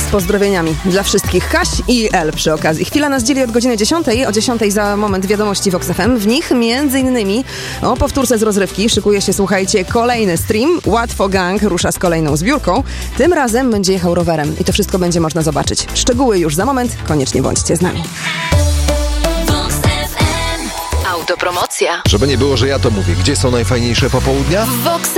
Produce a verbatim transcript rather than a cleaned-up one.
pozdrowieniami dla wszystkich. Kaś i El przy okazji. Chwila nas dzieli od godziny dziesiątej. O dziesiątej za moment wiadomości Vox F M. W nich między innymi o powtórce z rozrywki szykuje się, słuchajcie, kolejny stream. Łatwo Gang rusza z kolejną zbiórką. Tym razem będzie jechał rowerem i to wszystko będzie można zobaczyć. Szczegóły już za moment. Koniecznie bądźcie z nami. Autopromocja. Żeby nie było, że ja to mówię. Gdzie są najfajniejsze popołudnia? W Vox